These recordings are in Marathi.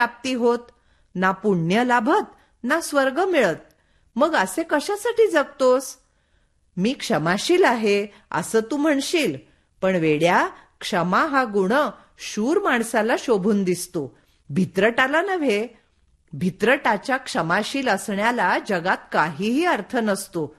प्राप्ती होत, ना पुण्य लाभत, ना स्वर्ग मिळत. मग असे कशासाठी जगतोस? मी क्षमाशील आहे असं तू म्हणशील, पण वेड्या, क्षमा हा गुण शूर माणसाला शोभून दिसतो, भित्रटाला नव्हे. भित्रटाच्या क्षमाशील असण्याला जगात काहीही अर्थ नसतो.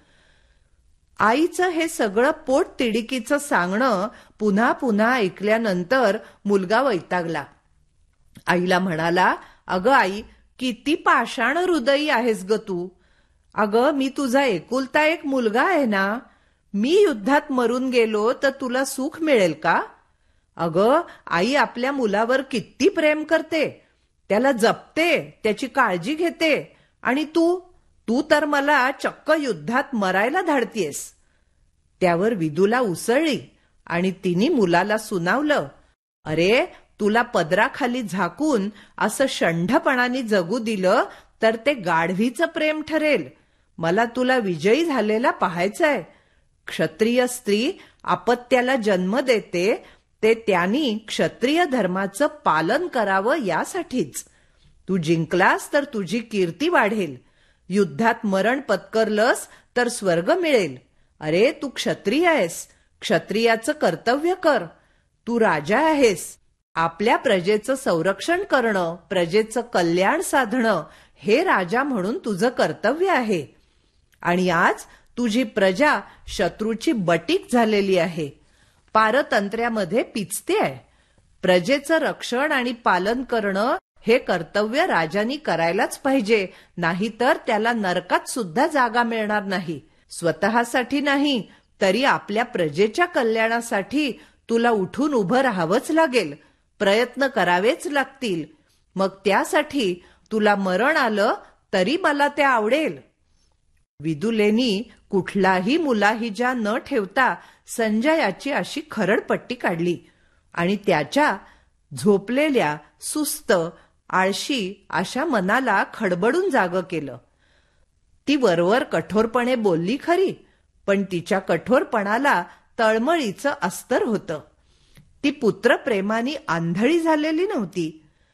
आईचं हे सगळं पोट तिडकीचं सांगणं पुन्हा पुन्हा ऐकल्यानंतर मुलगा वैतागला. आईला म्हणाला, अगं आई, किती पाषाण हृदयी आहेस ग तू. अगं, मी तुझा एकुलता एक मुलगा आहे ना. मी युद्धात मरून गेलो तर तुला सुख मिळेल का? अगं आई आपल्या मुलावर किती प्रेम करते, त्याला जपते, त्याची काळजी घेते, आणि तू तर मला चक्क युद्धात मरायला धाडतीयस. त्यावर विदूला उसळली आणि तिने मुलाला सुनावलं, अरे, तुला पदराखाली झाकून असं शंढपणाने जगू दिलं तर ते गाढवीचं प्रेम ठरेल. मला तुला विजयी झालेला पाहायचंय. क्षत्रिय स्त्री अपत्याला जन्म देते ते त्यांनी क्षत्रिय धर्माचं पालन करावं यासाठीच. तू जिंकलास तर तुझी कीर्ती वाढेल, युद्धात मरण पत्करलंस तर स्वर्ग मिळेल. अरे, तू क्षत्रिय आहेस, क्षत्रियाचं कर्तव्य कर. तू राजा आहेस, आपल्या प्रजेचं संरक्षण करणं, प्रजेचं कल्याण साधणं हे राजा म्हणून तुझं कर्तव्य आहे. आणि आज तुझी प्रजा शत्रूची बटीक झालेली आहे, पारतंत्र्यामध्ये पिचते आहे. प्रजेचं रक्षण आणि पालन करणं हे कर्तव्य राजांनी करायलाच पाहिजे, नाहीतर त्याला नरकात सुद्धा जागा मिळणार नाही. स्वतःसाठी नाही तरी आपल्या प्रजेच्या कल्याणासाठी तुला उठून उभं राहावंच लागेल, प्रयत्न करावेच लागतील. मग त्यासाठी तुला मरण आलं तरी मला ते आवडेल. विदुलेनी कुठलाही मुलाहिजा न ठेवता संजयाची अशी खरडपट्टी काढली आणि त्याच्या झोपलेल्या, सुस्त, आळशी अशा मनाला खडबडून जागं केलं. ती वरवर कठोरपणे बोलली खरी, पण तिच्या कठोरपणाला तळमळीचं अस्तर होतं. ती पुत्रप्रेमाने आंधळी झालेली नव्हती.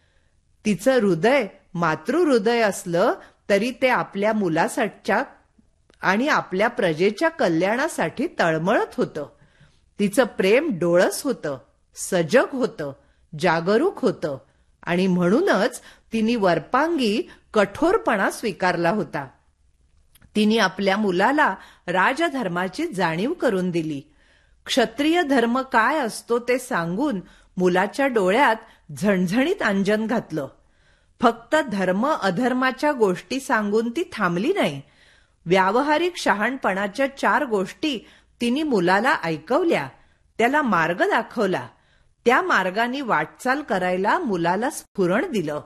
तिचं हृदय मातृहृदय असलं तरी ते आपल्या मुलासाठीच्या आणि आपल्या प्रजेच्या कल्याणासाठी तळमळत होतं. तिचं प्रेम डोळस होतं, सजग होतं, जागरूक होतं, आणि म्हणूनच तिने वरपांगी कठोरपणा स्वीकारला होता. तिने आपल्या मुलाला राजधर्माची जाणीव करून दिली. क्षत्रिय धर्म काय असतो ते सांगून मुलाच्या डोळ्यात झणझणीत अंजन घातलं. फक्त धर्म अधर्माच्या गोष्टी सांगून ती थांबली नाही. व्यावहारिक शहाणपणाच्या 4 गोष्टी तिने मुलाला ऐकवल्या, त्याला मार्ग दाखवला. त्या मार्गाने वाटचाल करायला मुलाला स्फुरण दिलं.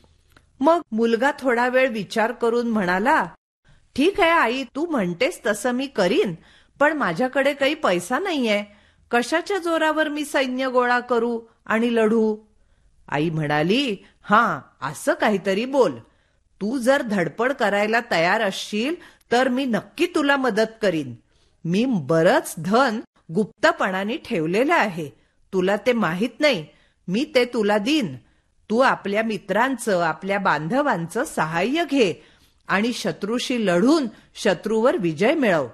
मग मुलगा थोडा वेळ विचार करून म्हणाला, ठीक आहे आई, तू म्हणतेस तसं मी करीन, पण माझ्याकडे काही पैसा नाहीये. कशाच्या जोरावर मी सैन्य गोळा करू आणि लढू? आई म्हणाली, हां, असं काहीतरी बोल. तू जर धडपड करायला तयार असशील तर मी नक्की तुला मदत करीन. मी बरंच धन गुप्तपणाने ठेवलेलं आहे, तुला ते माहित नाही. मी ते तुला देईन. तू आपल्या मित्रांचं, आपल्या बांधवांचं सहाय्य घे आणि शत्रूशी लढून शत्रूवर विजय मिळव.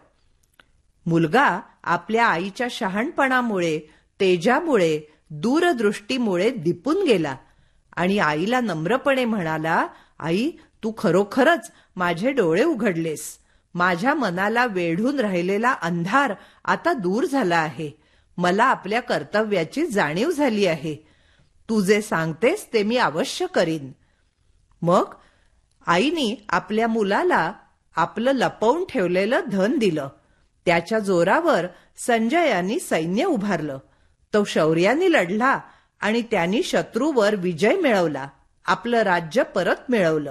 मुलगा आपल्या आईच्या शहाणपणामुळे, तेजामुळे, दूरदृष्टीमुळे दिपून गेला आणि आईला नम्रपणे म्हणाला, आई, तू खरोखरच माझे डोळे उघडलेस. माझ्या मनाला वेढून राहिलेला अंधार आता दूर झाला आहे. मला आपल्या कर्तव्याची जाणीव झाली आहे. तू जे सांगतेस ते मी अवश्य करीन. मग आईनी आपल्या मुलाला आपलं लपवून ठेवलेलं धन दिलं. त्याच्या जोरावर संजयानी सैन्य उभारलं. तो शौर्याने लढला आणि त्यांनी शत्रूवर विजय मिळवला, आपलं राज्य परत मिळवलं.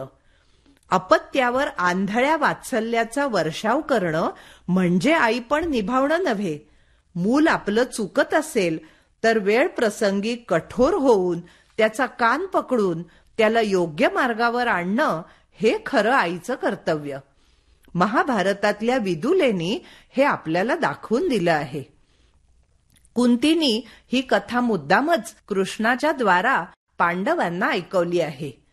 अपत्यावर आंधळ्या वात्सल्याचा वर्षाव करणं म्हणजे आईपण निभावणं नव्हे. मूल आपलं चुकत असेल तर वेळ प्रसंगी कठोर होऊन त्याचा कान पकडून त्याला योग्य मार्गावर आणणं हे खरं आईचं कर्तव्य. महाभारतातल्या विदुलेनी हे आपल्याला दाखवून दिलं आहे. कुंतीनी ही कथा मुद्दामच कृष्णाच्या द्वारा पांडवांना ऐकवली आहे.